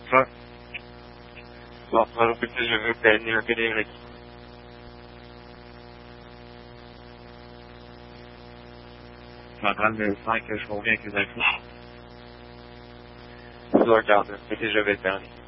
Ouais. Bon, alors écoutez, je veux tenir un pédéric. Je suis en train de me faire que je reviens avec les infos. Je dois regarder. Écoutez, je vais terminer.